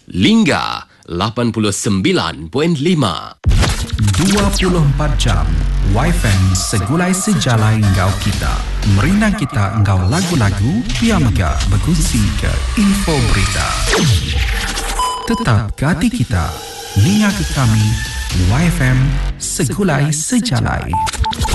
Lingga 89.5. 24 jam YFM segulai sejalai engkau kita. Merinang kita engkau lagu-lagu, biar megah berkongsi ke info berita. Tetap ke hati kita, linga ke kami, YFM segulai sejalai.